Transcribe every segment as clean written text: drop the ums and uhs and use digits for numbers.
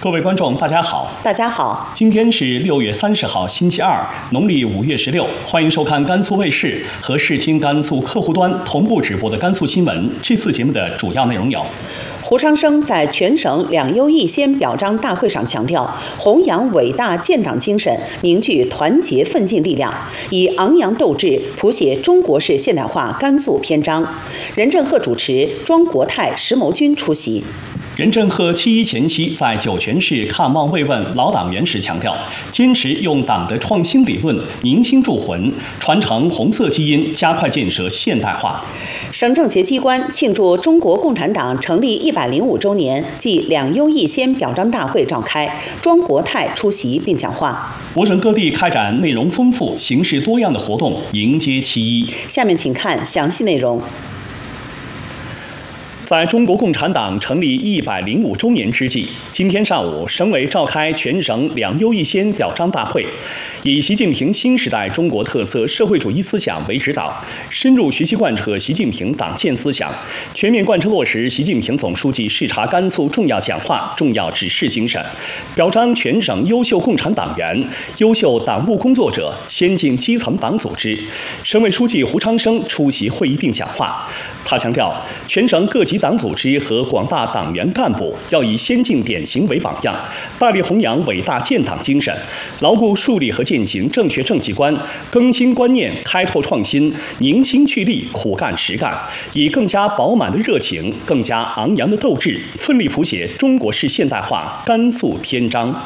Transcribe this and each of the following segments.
各位观众，大家好。 大家好， 今天是6月30号，星期二，农历5月16。欢迎收看甘肃卫视和视听甘肃客户端同步直播的甘肃新闻。这次节目的主要内容有： 胡昌生在全省两优一先表彰大会上强调，弘扬伟大建党精神，凝聚团结奋进力量，以昂扬斗志谱写中国式现代化甘肃篇章。任正鹤主持，庄国泰、石谋军出席。 任正鹤7·1前夕在酒泉市看望慰问老党员时强调，坚持用党的创新理论凝心铸魂，传承红色基因，加快建设现代化。 省政协机关庆祝中国共产党成立105周年暨两优一先表彰大会召开，庄国泰出席并讲话。 我省各地开展内容丰富、形式多样的活动，迎接7·1。 下面请看详细内容。 在中国共产党成立105周年之际，今天上午，省委召开全省两优一先表彰大会，以习近平新时代中国特色社会主义思想为指导，深入学习贯彻习近平党建思想，全面贯彻落实习近平总书记视察甘肃重要讲话、重要指示精神，表彰全省优秀共产党员、优秀党务工作者、先进基层党组织。省委书记胡昌生出席会议并讲话，他强调，全省各级党组织和广大党员干部要以先进典型为榜样，大力弘扬伟大建党精神，牢固树立和践行正确政绩观，更新观念，开拓创新，凝心聚力，苦干实干，以更加饱满的热情、更加昂扬的斗志，奋力谱写中国式现代化甘肃篇章。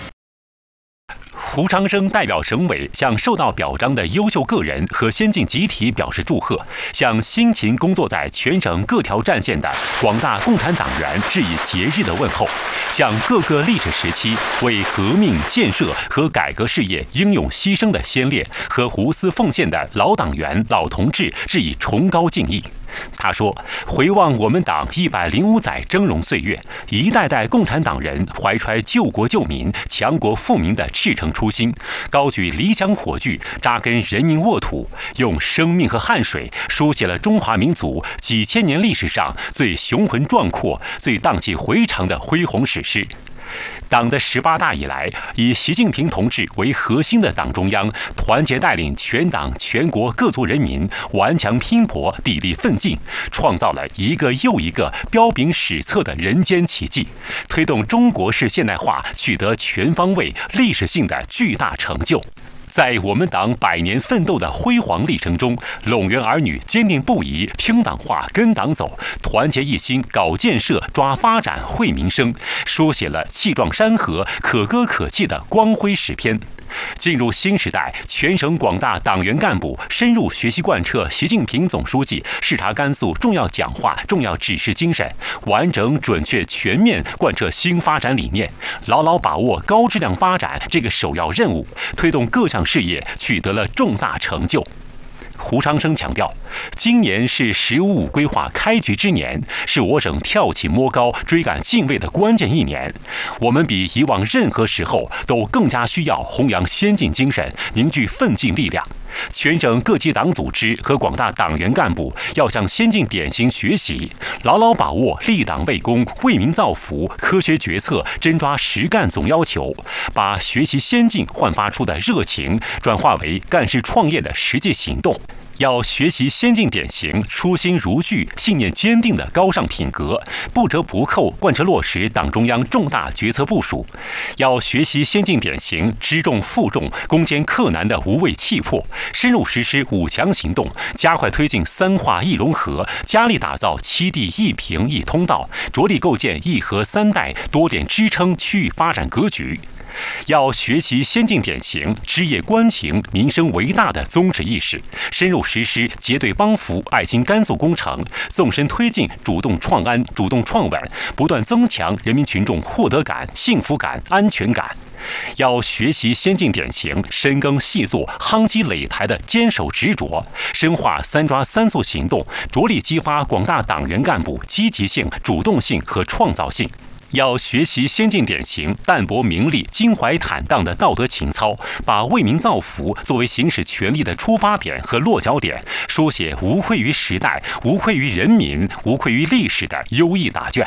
胡昌生代表省委向受到表彰的优秀个人和先进集体表示祝贺，向辛勤工作在全省各条战线的广大共产党员致以节日的问候，向各个历史时期为革命建设和改革事业英勇牺牲的先烈和无私奉献的老党员、老同志致以崇高敬意。他说，回望我们党105载峥嵘岁月，一代代共产党人怀揣救国救民、强国富民的赤诚初心，高举理想火炬，扎根人民沃土，用生命和汗水书写了中华民族几千年历史上最雄浑壮阔、最荡气回肠的恢宏史诗。党的18大以来，以习近平同志为核心的党中央团结带领全党全国各族人民顽强拼搏、砥砺奋进，创造了一个又一个彪炳史册的人间奇迹，推动中国式现代化取得全方位、历史性的巨大成就。在我们党100年奋斗的辉煌历程中，陇源儿女坚定不移听党话跟党走，团结一心搞建设抓发展惠民生，书写了气壮山河可歌可泣的光辉史篇。进入新时代，全省广大党员干部深入学习贯彻习近平总书记视察甘肃重要讲话、重要指示精神，完整准确全面贯彻新发展理念，牢牢把握高质量发展这个首要任务，推动各项事业取得了重大成就。胡昌生强调，今年是“15+5”规划开局之年，是我省跳起摸高、追赶进位的关键一年。我们比以往任何时候都更加需要弘扬先进精神，凝聚奋进力量。全省各级党组织和广大党员干部要向先进典型学习，牢牢把握立党为公、为民造福、科学决策、真抓实干总要求，把学习先进焕发出的热情转化为干事创业的实际行动。要学习先进典型，初心如炬、信念坚定的高尚品格，不折不扣贯彻落实党中央重大决策部署；要学习先进典型，知重负重、攻坚克难的无畏气魄，深入实施5强行动，加快推进3化1融合，加力打造7地1平1通道，着力构建1核3带多点支撑区域发展格局。要学习先进典型，枝叶关情、民生为大的宗旨意识，深入实施结对帮扶爱心甘肃工程，纵深推进主动创安、主动创稳，不断增强人民群众获得感、幸福感、安全感。要学习先进典型，深耕细作、夯基垒台的坚守执着，深化3抓3做行动，着力激发广大党员干部积极性、主动性和创造性。要学习先进典型，淡泊名利、襟怀坦荡的道德情操，把为民造福作为行使权力的出发点和落脚点，书写无愧于时代、无愧于人民、无愧于历史的优异答卷。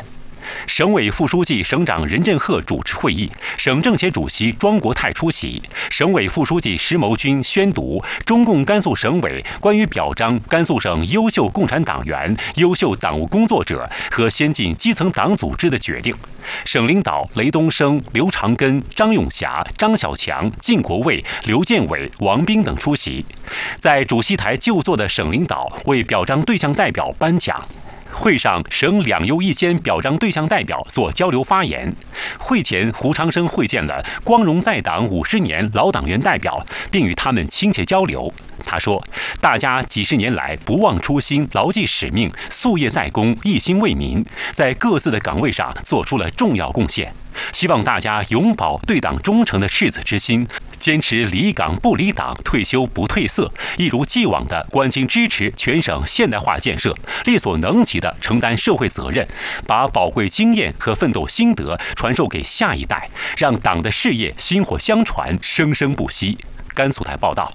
省委副书记、省长任振赫主持会议，省政协主席庄国泰出席。省委副书记石谋军宣读中共甘肃省委关于表彰甘肃省优秀共产党员、优秀党务工作者和先进基层党组织的决定。省领导雷东升、刘长根、张永霞、张小强、靳国卫、刘建伟、王斌等出席。在主席台就座的省领导为表彰对象代表颁奖。会上，省两优一先表彰对象代表做交流发言。会前，胡长生会见了光荣在党50年老党员代表，并与他们亲切交流。他说：“大家几十年来不忘初心，牢记使命，夙夜在公，一心为民，在各自的岗位上做出了重要贡献。希望大家永葆对党忠诚的赤子之心，坚持离岗不离党，退休不褪色，一如既往地关心支持全省现代化建设，力所能及地承担社会责任，把宝贵经验和奋斗心得传授给下一代，让党的事业薪火相传，生生不息。”甘肃台报道。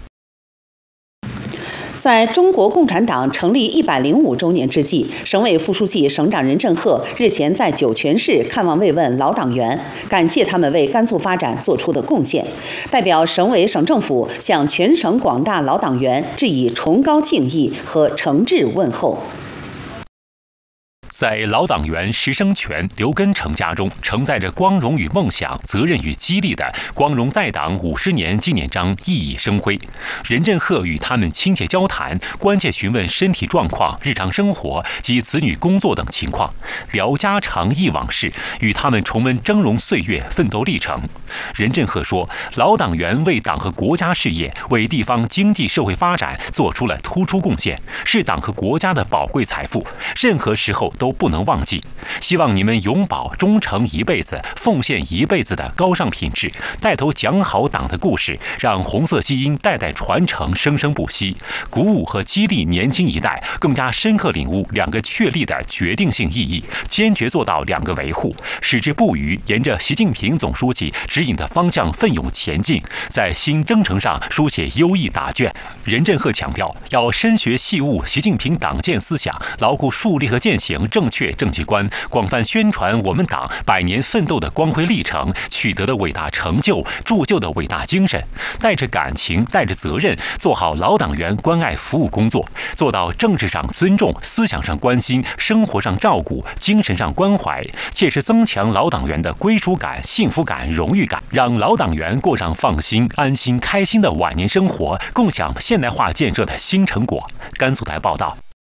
在中国共产党成立105周年之际，省委副书记、省长任振赫日前在酒泉市看望慰问老党员，感谢他们为甘肃发展做出的贡献，代表省委省政府向全省广大老党员致以崇高敬意和诚挚问候。 在老党员石生全、刘根成家中，承载着光荣与梦想、责任与激励的“光荣在党50年”纪念章熠熠生辉。任振赫与他们亲切交谈，关切询问身体状况、日常生活及子女工作等情况，聊家常忆往事，与他们重温峥嵘岁月、奋斗历程。任振赫说：“老党员为党和国家事业、为地方经济社会发展做出了突出贡献，是党和国家的宝贵财富，任何时候都不能忘记。希望你们永葆忠诚一辈子、奉献一辈子的高尚品质，带头讲好党的故事，让红色基因代代传承，生生不息，鼓舞和激励年轻一代更加深刻领悟2个确立的决定性意义，坚决做到2个维护，矢志不渝，沿着习近平总书记指引的方向奋勇前进，在新征程上书写优异答卷。”任振赫强调，要深学细悟习近平党建思想，牢固树立和践行正确政绩观，广泛宣传我们党100年奋斗的光辉历程、取得的伟大成就、铸就的伟大精神，带着感情、带着责任，做好老党员关爱服务工作，做到政治上尊重、思想上关心、生活上照顾、精神上关怀，切实增强老党员的归属感、幸福感、荣誉感，让老党员过上放心、安心、开心的晚年生活，共享现代化建设的新成果。甘肃台报道。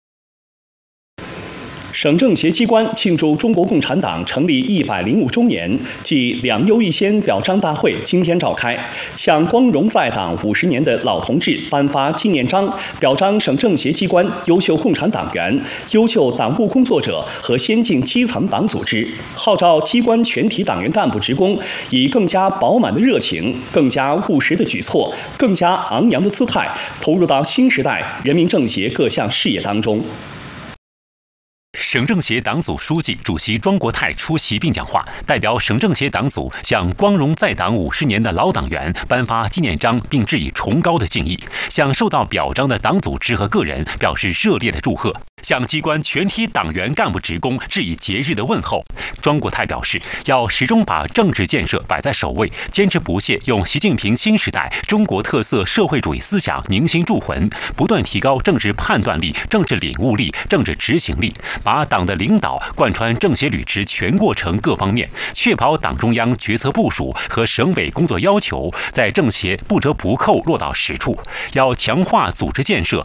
省政协机关庆祝中国共产党成立105周年暨2优1先表彰大会今天召开，向光荣在党50年的老同志颁发纪念章，表彰省政协机关优秀共产党员、优秀党务工作者和先进基层党组织，号召机关全体党员干部职工以更加饱满的热情、更加务实的举措、更加昂扬的姿态，投入到新时代人民政协各项事业当中。 省政协党组书记、主席庄国泰出席并讲话，代表省政协党组向光荣在党50年的老党员颁发纪念章，并致以崇高的敬意，向受到表彰的党组织和个人表示热烈的祝贺，向机关全体党员干部职工致以节日的问候。庄国泰表示，要始终把政治建设摆在首位，坚持不懈用习近平新时代中国特色社会主义思想凝心铸魂，不断提高政治判断力、政治领悟力、政治执行力，把党的领导贯穿政协履职全过程各方面，确保党中央决策部署和省委工作要求在政协不折不扣落到实处。要强化组织建设，